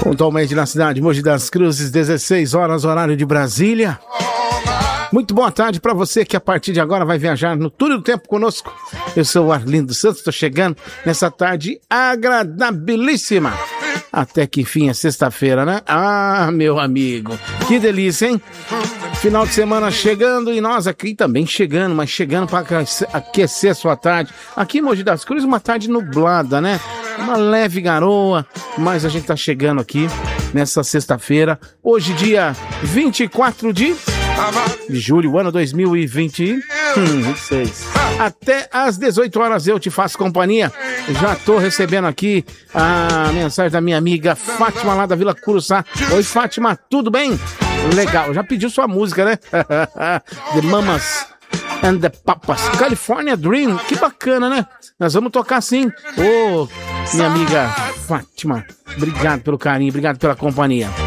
Pontualmente na cidade de Mogi das Cruzes, 16 horas, horário de Brasília. Muito boa tarde para você que a partir de agora vai viajar no Túnel do Tempo conosco. Eu sou o Arlindo Santos, estou chegando nessa tarde agradabilíssima. Até que enfim, é sexta-feira, né? Ah, meu amigo, que delícia, hein? Final de semana chegando e nós aqui também chegando, mas chegando para aquecer a sua tarde. Aqui em Mogi das Cruzes, uma tarde nublada, né? Uma leve garoa, mas a gente tá chegando aqui nessa sexta-feira. Hoje, dia 24 de julho, ano 2026. Até às 18 horas eu te faço companhia. Já tô recebendo aqui a mensagem da minha amiga Fátima lá da Vila Curuçá. Oi, Fátima, tudo bem? Legal, já pediu sua música, né? The Mamas and the Papas, California Dream, que bacana, né? Nós vamos tocar sim. Ô, minha amiga Fátima, obrigado pelo carinho, obrigado pela companhia.